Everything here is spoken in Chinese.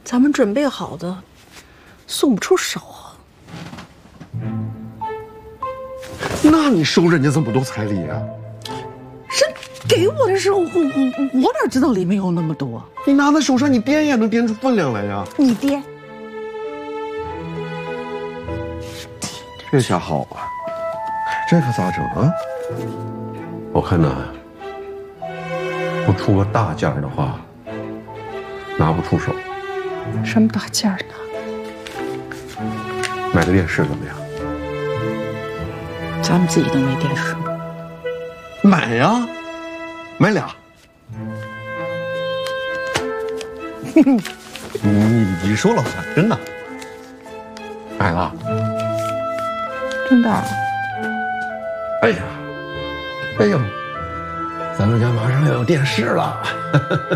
咱们准备好的送不出手啊。 那你收人家这么多彩礼啊？ 是给我的时候，我哪知道里面有那么多？ 你拿在手上，你掂也能掂出分量来呀。 你掂。 这下好啊，这可咋整啊？我看呐，不出个大件的话，拿不出手。 什么大件呢？ 买个电视怎么样？ 咱们自己都没电视。 买呀，买俩。你说了算，真的。买了。 真的？ 哎呀，哎呦，咱们家马上要有电视了。